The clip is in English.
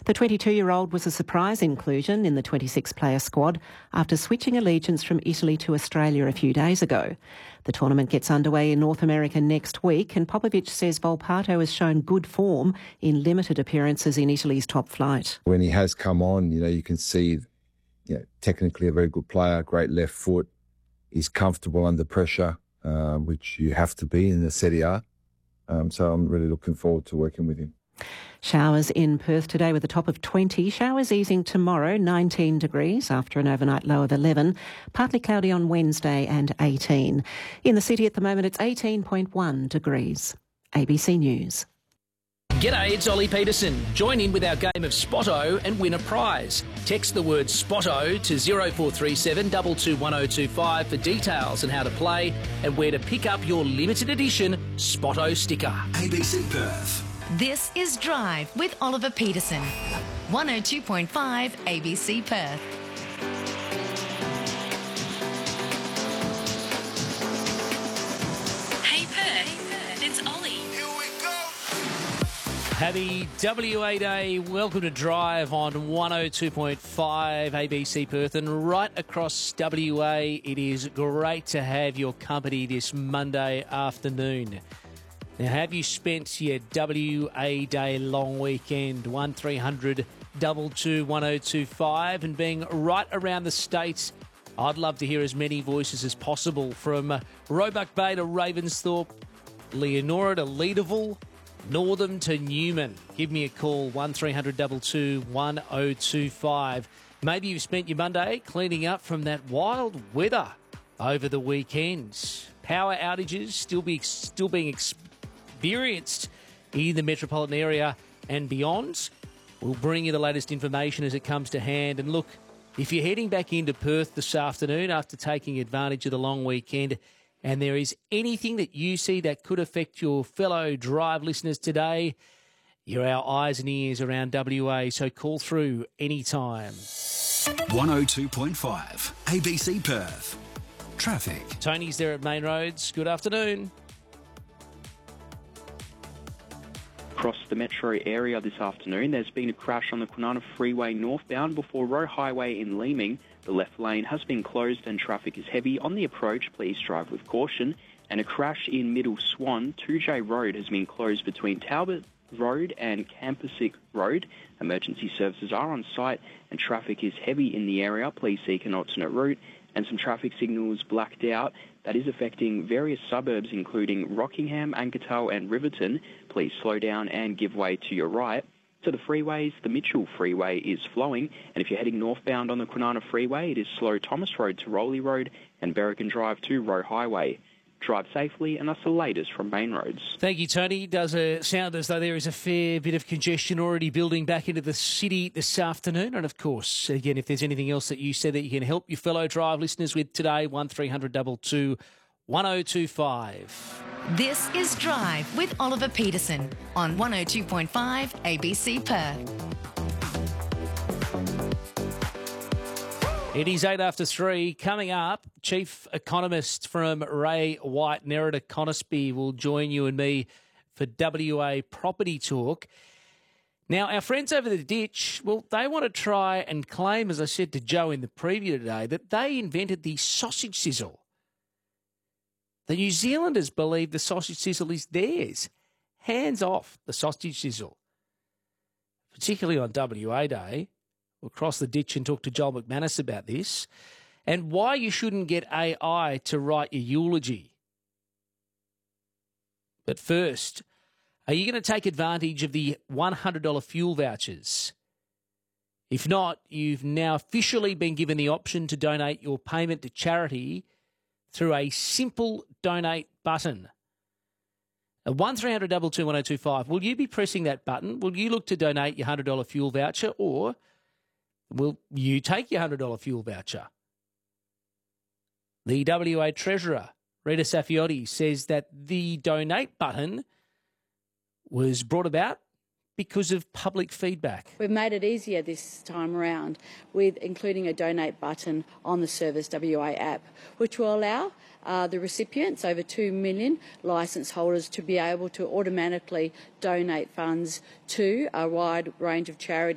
The 22-year-old was a surprise inclusion in the 26-player squad after switching allegiance from Italy to Australia a few days ago. The tournament gets underway in North America next week, and Popovic says Volpato has shown good form in limited appearances in Italy's top flight. When he has come on, you can see, technically a very good player, great left foot. He's comfortable under pressure, which you have to be in the Serie A. So I'm really looking forward to working with him. Showers in Perth today with a top of 20. Showers easing tomorrow, 19 degrees after an overnight low of 11. Partly cloudy on Wednesday and 18. In the city at the moment, it's 18.1 degrees. ABC News. G'day, it's Ollie Peterson. Join in with our game of Spotto and win a prize. Text the word Spotto to 0437 221025 for details on how to play and where to pick up your limited edition Spotto sticker. ABC Perth. This is Drive with Oliver Peterson. 102.5 ABC Perth. Hey Perth, it's Ollie. Here we go. Happy WA Day. Welcome to Drive on 102.5 ABC Perth and right across WA. It is great to have your company this Monday afternoon. Now, have you spent your WA Day long weekend 1300 22 1025 and being right around the state? I'd love to hear as many voices as possible from Roebuck Bay to Ravensthorpe, Leonora to Leederville, Northam to Newman. Give me a call, 1300 22 1025. Maybe you've spent your Monday cleaning up from that wild weather over the weekend. Power outages still being experienced in the metropolitan area and beyond. We'll bring you the latest information as it comes to hand. And look, if you're heading back into Perth this afternoon after taking advantage of the long weekend and there is anything that you see that could affect your fellow Drive listeners today, you're our eyes and ears around WA, so call through anytime. 102.5 ABC Perth. Traffic. Tony's there at Main Roads. Good afternoon. Across the metro area this afternoon, there's been a crash on the Kwinana Freeway northbound before Roe Highway in Leeming. The left lane has been closed and traffic is heavy. On the approach, please drive with caution. And a crash in Middle Swan, 2J Road has been closed between Talbot Road and Campasic Road. Emergency services are on site and traffic is heavy in the area. Please seek an alternate route. And some traffic signals blacked out. That is affecting various suburbs, including Rockingham, Ankertal and Riverton. Please slow down and give way to your right. To the freeways, the Mitchell Freeway is flowing, and if you're heading northbound on the Kwinana Freeway, it is slow Thomas Road to Rowley Road and Berrigan Drive to Roe Highway. Drive safely, and that's the latest from Main Roads. Thank you, Tony. It does sound as though there is a fair bit of congestion already building back into the city this afternoon. And, of course, again, if there's anything else that you said that you can help your fellow Drive listeners with today, 1300 22 1025. This is Drive with Oliver Peterson on 102.5 ABC Perth. It is 8 after 3. Coming up, Chief Economist from Ray White, Nerida Conisby, will join you and me for WA Property Talk. Now, our friends over the ditch, well, they want to try and claim, as I said to Joe in the preview today, that they invented the sausage sizzle. The New Zealanders believe the sausage sizzle is theirs. Hands off the sausage sizzle. Particularly on WA Day. We'll cross the ditch and talk to Joel McManus about this and why you shouldn't get AI to write your eulogy. But first, are you going to take advantage of the $100 fuel vouchers? If not, you've now officially been given the option to donate your payment to charity through a simple donate button. At 1300 22 1025, will you be pressing that button? Will you look to donate your $100 fuel voucher, or will you take your $100 fuel voucher? The WA Treasurer, Rita Saffioti, says that the donate button was brought about because of public feedback. We've made it easier this time around with including a donate button on the Service WA app, which will allow the recipients, over 2 million licence holders, to be able to automatically donate funds to a wide range of charities.